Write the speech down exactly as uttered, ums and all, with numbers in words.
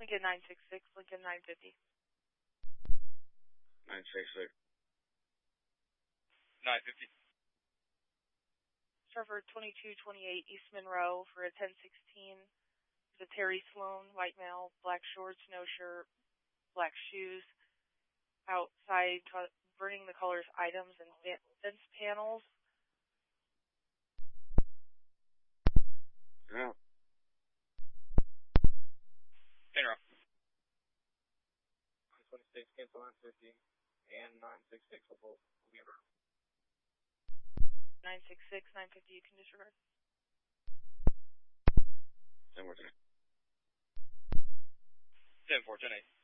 Lincoln nine six six, Lincoln nine fifty. nine six six. nine fifty. Trevor twenty-two twenty-eight, East Monroe for a ten sixteen. The Terry Sloan, white male, black shorts, no shirt, black shoes, outside burning the colors items and fence panels. Yeah. Interrupt. nine twenty-six, cancel nine fifty, and nine sixty-six will both be over. nine sixty-six, nine fifty, you can disregard. ten more ten. ten four, ten eight.